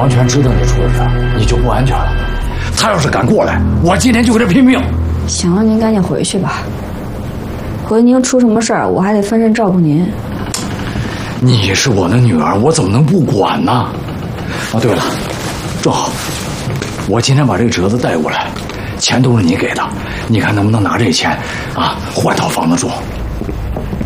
王全知道你出了事，你就不安全了。他要是敢过来，我今天就跟他拼命。 行了，您赶紧回去吧。回您出什么事儿，我还得分身照顾您。 你是我的女儿，我怎么能不管呢？啊，对了，正好，我今天把这个折子带过来，钱都是你给的，你看能不能拿这钱啊换套房子住？